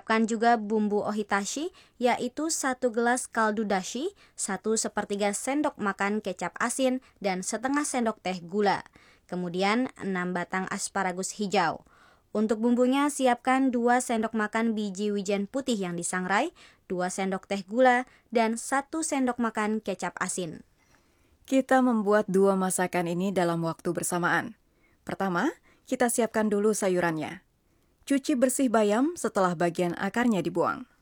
Siapkan juga bumbu ohitashi, yaitu 1 gelas kaldu dashi, 1/4 sendok makan kecap asin, dan setengah sendok teh gula. Kemudian 6 batang asparagus hijau. Untuk bumbunya, siapkan 2 sendok makan biji wijen putih yang disangrai, 2 sendok teh gula, dan 1 sendok makan kecap asin. Kita membuat 2 masakan ini dalam waktu bersamaan. Pertama, kita siapkan dulu sayurannya. Cuci bersih bayam setelah bagian akarnya dibuang.